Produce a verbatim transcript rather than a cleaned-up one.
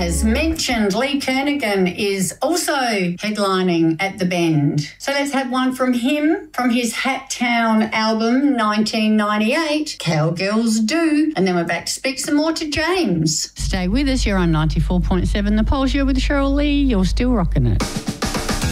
As mentioned, Lee Kernaghan is also headlining at the Bend. So let's have one from him from his Hat Town album nineteen ninety-eight, Cowgirls Do. And then we're back to speak some more to James. Stay with us. You're on ninety-four point seven The Pulse. You're with Cheryl Lee. You're still rocking it.